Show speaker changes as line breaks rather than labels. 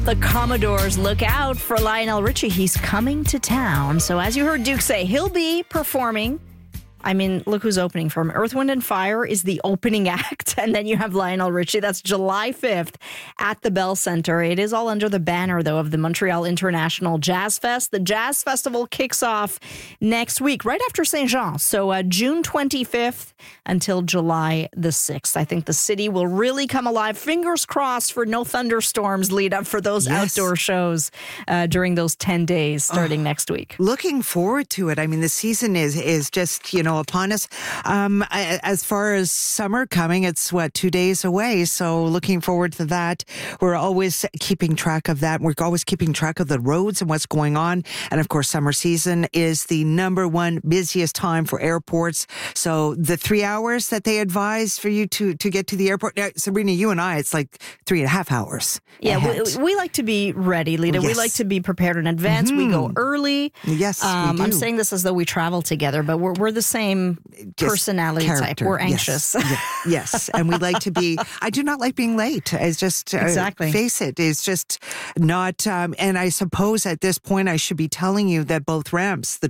The Commodores, look out for Lionel Richie. He's coming to town. So as you heard Duke say, he'll be performing. I mean, look who's opening for him. Earth, Wind & Fire is the opening act. And then you have Lionel Richie. That's July 5th at the Bell Centre. It is all under the banner, though, of the Montreal International Jazz Fest. The Jazz Festival kicks off next week, right after Saint Jean. So June 25th until July the 6th. I think the city will really come alive. Fingers crossed for no thunderstorms lead up for those outdoor shows during those 10 days starting next week.
Looking forward to it. I mean, the season is just, upon us. As far as summer coming, it's 2 days away. So looking forward to that. We're always keeping track of that. We're always keeping track of the roads and what's going on. And of course, summer season is the number one busiest time for airports. So the 3 hours that they advise for you to get to the airport. Now, Sabrina, you and I, it's like 3.5 hours.
Yeah, we like to be ready, Lita.
Yes.
We like to be prepared in advance. We go early.
Yes, we do.
I'm saying this as though we travel together, but we're the same personality type. We're anxious.
Yes. And we like to be, I do not like being late. It's just,
exactly.
Face it, it's just not, and I suppose at this point I should be telling you that both ramps, the